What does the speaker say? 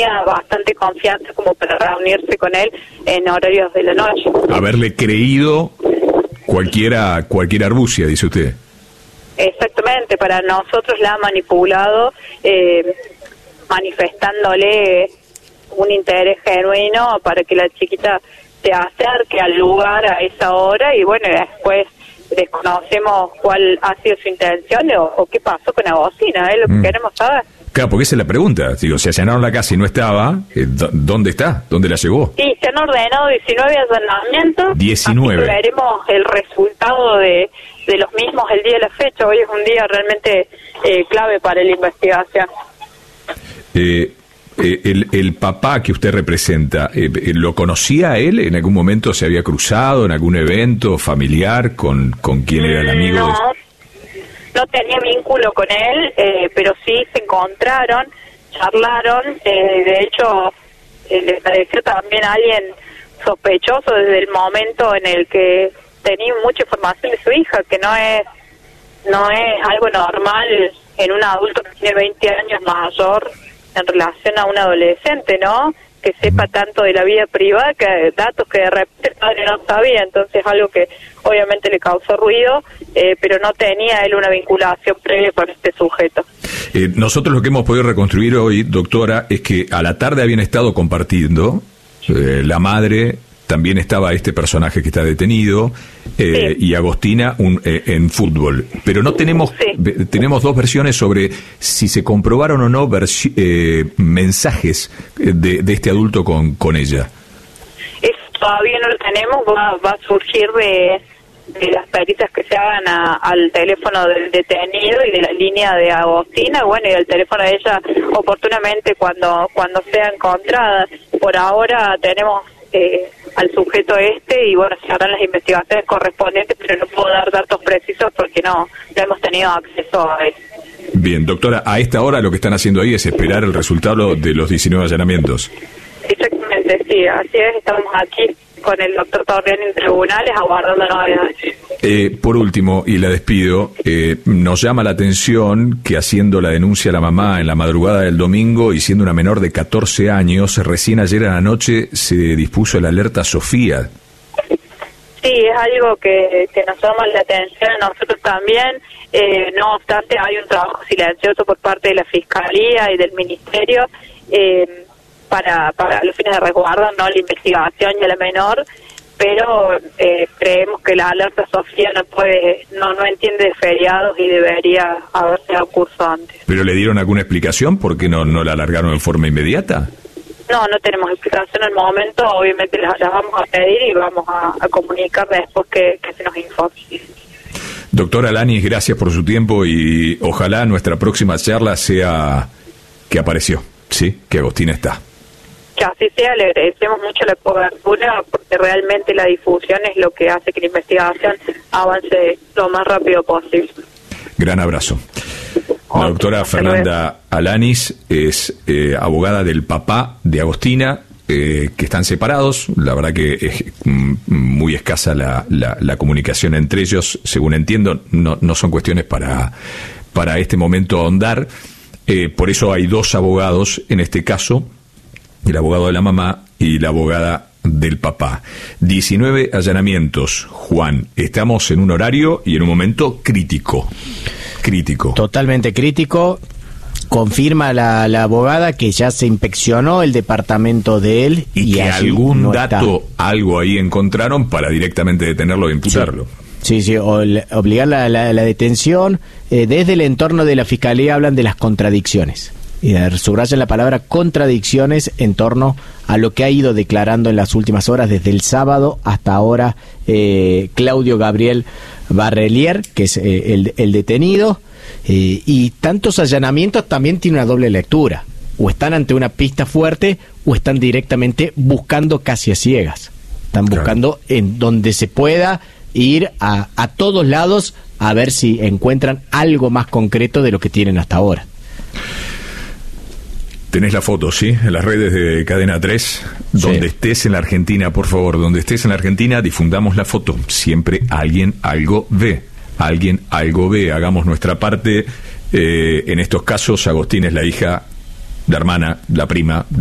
tenía bastante confianza como para reunirse con él en horarios de la noche. Haberle creído cualquier arbucia, dice usted. Exactamente, para nosotros la ha manipulado, manifestándole un interés genuino para que la chiquita se acerque al lugar a esa hora, y bueno, después desconocemos cuál ha sido su intención o qué pasó con Agostina, es lo que queremos saber. Claro, porque esa es la pregunta. Digo, si allanaron la casa y no estaba, ¿dónde está? ¿Dónde la llevó? Sí, se han ordenado 19 allanamientos. 19. Así que veremos el resultado de los mismos el día de la fecha. Hoy es un día realmente clave para la investigación. El papá que usted representa, ¿lo conocía él? ¿En algún momento se había cruzado en algún evento familiar con quien era el amigo? No tenía vínculo con él, pero sí se encontraron, charlaron, de hecho le pareció también a alguien sospechoso desde el momento en el que tenía mucha información de su hija, que no es algo normal en un adulto que tiene 20 años mayor en relación a un adolescente, ¿no? Que sepa tanto de la vida privada, que datos que de repente el padre no sabía, entonces algo que obviamente le causó ruido, pero no tenía él una vinculación previa con este sujeto. Nosotros lo que hemos podido reconstruir hoy, doctora, es que a la tarde habían estado compartiendo, la madre, también estaba este personaje que está detenido, sí, y Agostina en fútbol. Pero no tenemos, sí, tenemos dos versiones sobre si se comprobaron o no mensajes de este adulto con ella. Eso todavía no lo tenemos, va a surgir de las pericias que se hagan al teléfono del detenido y de la línea de Agostina, bueno, y del teléfono de ella oportunamente cuando sea encontrada. Por ahora tenemos al sujeto y bueno, se harán las investigaciones correspondientes, pero no puedo dar datos precisos porque no hemos tenido acceso a él. Bien, doctora, a esta hora lo que están haciendo ahí es esperar el resultado de los 19 allanamientos. Exactamente, sí, así es, estamos aquí con el doctor Torrián en tribunales aguardando novedades. Por último, y la despido, nos llama la atención que haciendo la denuncia a la mamá en la madrugada del domingo y siendo una menor de 14 años, recién ayer a la noche se dispuso la alerta Sofía. Sí, es algo que nos llama la atención a nosotros también, no obstante hay un trabajo silencioso por parte de la Fiscalía y del Ministerio, para los fines de resguardo, no la investigación y a la menor, pero creemos que la alerta Sofía no entiende de feriados y debería haberse dado curso antes. ¿Pero le dieron alguna explicación por qué no la alargaron en forma inmediata? No tenemos explicación al momento, obviamente las vamos a pedir y vamos a comunicar después que se nos informe. Doctora Alanis, gracias por su tiempo y ojalá nuestra próxima charla sea que apareció, ¿sí? Que Agostina está. Que así sea, le agradecemos mucho la cobertura porque realmente la difusión es lo que hace que la investigación avance lo más rápido posible. Gran abrazo. La doctora Fernanda Alanis es abogada del papá de Agostina, que están separados. La verdad que es muy escasa la comunicación entre ellos, según entiendo. No son cuestiones para este momento ahondar. Por eso hay dos abogados en este caso, el abogado de la mamá y la abogada del papá. 19 allanamientos, Juan. Estamos en un horario y en un momento crítico. Totalmente crítico. Confirma la abogada que ya se inspeccionó el departamento de él y que algún dato, algo ahí encontraron para directamente detenerlo e imputarlo. Sí, obligar la detención. Desde el entorno de la Fiscalía hablan de las contradicciones. Y subrayan la palabra contradicciones en torno a lo que ha ido declarando en las últimas horas, desde el sábado hasta ahora, Claudio Gabriel Barrelier, que es el detenido. Y tantos allanamientos también tiene una doble lectura. O están ante una pista fuerte o están directamente buscando casi a ciegas. Están buscando en donde se pueda ir a todos lados a ver si encuentran algo más concreto de lo que tienen hasta ahora. Tenés la foto, ¿sí? En las redes de Cadena 3. Donde estés en la Argentina, por favor, donde estés en la Argentina, difundamos la foto. Siempre alguien algo ve. Alguien algo ve. Hagamos nuestra parte. En estos casos, Agostina es la hija, la hermana, la prima